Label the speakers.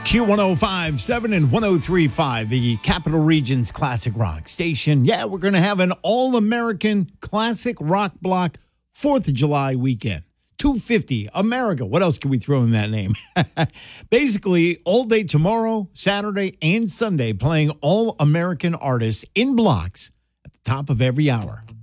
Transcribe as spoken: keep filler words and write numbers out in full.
Speaker 1: Q one oh five point seven and one oh three point five, the Capital Region's classic rock station. Yeah, we're going to have an all-American classic rock block fourth of July weekend. two fifty, America. What else can we throw in that name? Basically, all day tomorrow, Saturday, and Sunday, playing all-American artists in blocks at the top of every hour.